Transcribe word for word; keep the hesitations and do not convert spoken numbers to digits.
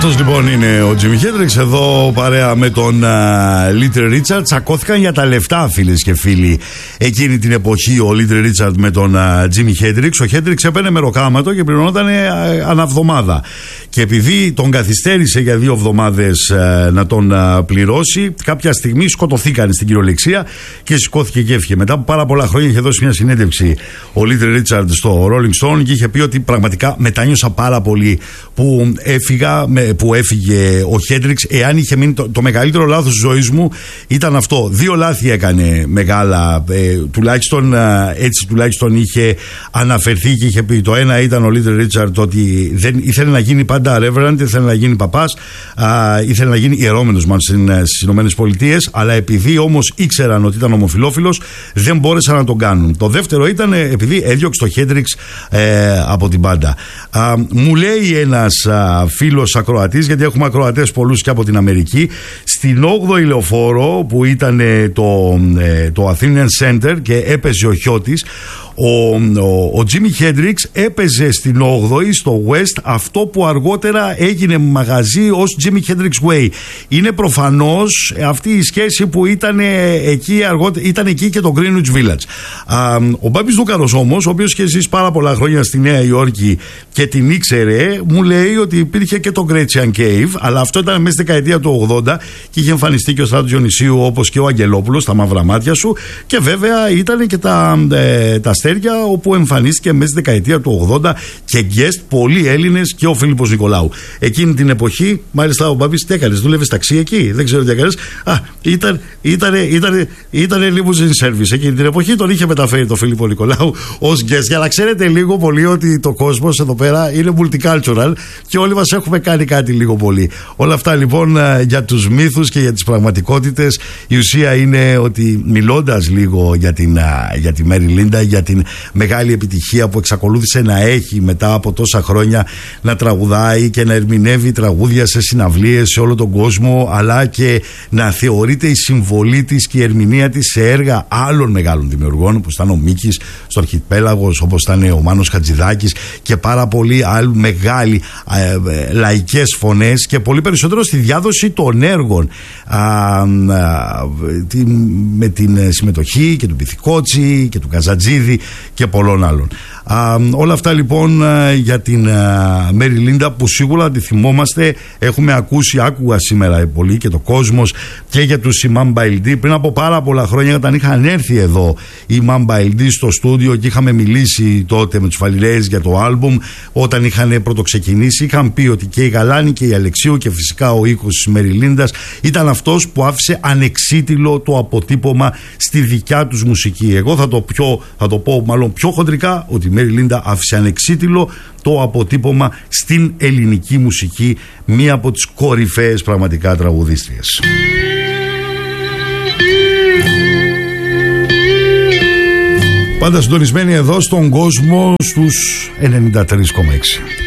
Αυτός λοιπόν είναι ο Τζίμι Χέντριξ, εδώ παρέα με τον Λίτλ Ρίτσαρντ. Τσακώθηκαν για τα λεφτά, φίλες και φίλοι, εκείνη την εποχή ο Λίτλ Ρίτσαρντ με τον Τζίμι Χέντριξ. Ο Χέντριξ έπαιρνε μεροκάματο και πληρωνόταν αναβδομάδα. Και επειδή τον καθυστέρησε για δύο εβδομάδες να τον πληρώσει, κάποια στιγμή σκοτωθήκαν στην κυριολεξία και σηκώθηκε και έφυγε. Μετά από πάρα πολλά χρόνια είχε δώσει μια συνέντευξη ο Λίτλ Ρίτσαρντ στο Rolling Stone και είχε πει ότι πραγματικά μετάνιωσα πάρα πολύ που έφυγα, που έφυγε ο Χέντριξ. Εάν είχε μείνει, το, το μεγαλύτερο λάθος της ζωής μου ήταν αυτό. Δύο λάθη έκανε μεγάλα, ε, τουλάχιστον ε, έτσι τουλάχιστον είχε αναφερθεί και είχε πει. Το ένα ήταν ο Λίτλ Ρίτσαρντ ότι δεν, ήθελε να γίνει πάντα reverend, ήθελε να γίνει παπάς, ε, ήθελε να γίνει ιερόμενος μάλλον στις Ηνωμένες Πολιτείες, αλλά επειδή όμως ήξεραν ότι ήταν ομοφυλόφιλος δεν μπόρεσαν να τον κάνουν. Το δεύτερο ήταν επειδή έδιωξε το Χέντριξ ε, από την μπάντα. Ε, μου λέει ένας ε, φίλος ακροατής, γιατί έχουμε ακροατές πολλούς και από την Αμερική, στην όγδοη λεωφόρο που ήταν το, το Athenian Center και έπαιζε ο Χιώτης, ο, ο, ο Τζίμι Χέντριξ έπαιζε στην όγδοη στο West αυτό που αργότερα έγινε μαγαζί ως Jimi Hendrix Way. Είναι προφανώς αυτή η σχέση που ήταν εκεί, αργότερα, ήταν εκεί και το Greenwich Village. Α, ο Μπάμπης Δούκαρος όμως, ο οποίος και ζήσει πάρα πολλά χρόνια στη Νέα Υόρκη και την ήξερε, μου λέει ότι υπήρχε και το Grecian Cave, αλλά αυτό ήταν μέσα στη δεκαετία του ογδόντα και είχε εμφανιστεί και ο Στράτος Διονυσίου όπως και ο Αγγελόπουλος, τα μαύρα μάτια σου, και βέβαια ήταν και τα, ε, τα αστέρια όπου εμφανίστηκε μέσα στη δεκαετία του ογδόντα και guest πολλοί Έλληνες και ο Φίλιππος Νικολάου. Εκείνη την εποχή, μάλιστα ο Μπάμπης τι έκανες, δούλευες ταξί εκεί, δεν ξέρω τι έκανες. Α, ήταν, ήταν, ήταν, ήταν limousine service. Εκείνη την εποχή τον είχε μεταφέρει το Φίλιππο Νικολάου ως guest. Για να ξέρετε λίγο πολύ ότι το κόσμος εδώ πέρα είναι multicultural και όλοι μας έχουμε κάνει κάτι λίγο πολύ. Όλα αυτά λοιπόν για τους μύθους και για τις πραγματικότητες, η ουσία είναι ότι μιλώντας λίγο για, την, για τη Μέρι Λίντα, για την μεγάλη επιτυχία που εξακολούθησε να έχει μετά από τόσα χρόνια, να τραγουδάει και να ερμηνεύει τραγούδια σε συναυλίες σε όλο τον κόσμο, αλλά και να θεωρείται η συμβολή της και η ερμηνεία της σε έργα άλλων μεγάλων δημιουργών, όπως ήταν ο Μίκης στο Αρχιπέλαγος, όπως ήταν ο Μάνος Χατζηδάκης και πάρα πολλοί άλλοι μεγάλοι ε, ε, λαϊκές φωνές, και πολύ περισσότερο στη διάδοση των έργων α, α, τη, με την συμμετοχή και του Πυθικότσι και του Καζατζίδη και πολλών άλλων. Α, όλα αυτά λοιπόν για την Μέρι Λίντα, που σίγουρα τη θυμόμαστε, έχουμε ακούσει, άκουγα σήμερα πολύ και το κόσμος, και για τους Imam Baildi πριν από πάρα πολλά χρόνια, όταν είχαν έρθει εδώ οι Imam Baildi στο στούντιο και είχαμε μιλήσει τότε με τους Φαλιρέες για το άλμπουμ, όταν είχαν πρωτοξεκινήσει, είχαν πει ότι και η Γαλάνη και η Αλεξίου και φυσικά ο οίκος της Μέρι Λίντας ήταν αυτός που άφησε ανεξίτηλο το αποτύπωμα στη δικιά τους μουσική. Εγώ θα το, πιο, θα το πω μάλλον πιο χοντρικά, ότι η Μέρι Λίντα άφησε ανεξίτηλο το αποτύπωμα στην ελληνική μουσική, μία από τις κορυφαίες πραγματικά τραγουδίστριες. Πάντα συντονισμένοι εδώ στον κόσμο στους ενενήντα τρία κόμμα έξι.